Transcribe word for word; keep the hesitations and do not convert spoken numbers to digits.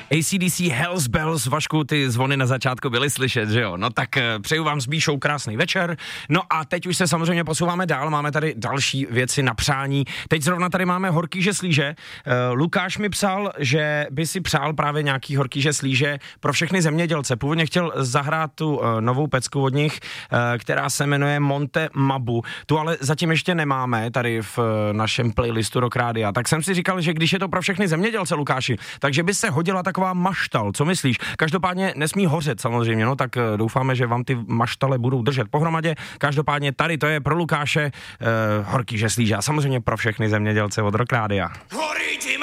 A C D C Hells Bells, Vašku, ty zvony na začátku byly slyšet, že jo? No tak přeju vám s Bíšou krásný večer. No a teď už se samozřejmě posouváme dál, máme tady další věci na přání. Teď zrovna tady máme horkýže slíže. Uh, Lukáš mi psal, že by si přál právě nějaký horkýže slíže pro všechny zemědělce. Původně chtěl zahrát tu uh, novou pecku od nich, uh, která se jmenuje Monte Mabu. Tu ale zatím ještě nemáme tady v uh, našem playlistu Rock Rádia. Tak jsem si říkal, že když je to pro všechny zemědělce, Lukáši, takže by se hodila taková maštal. Co myslíš? Každopádně nesmí hořet samozřejmě, no tak uh, doufáme, že vám ty maštale budou držet pohromadě. Každopádně tady to je pro Lukáše uh, horkýže slíže a samozřejmě pro všechny zemědělce od Rock Rádia.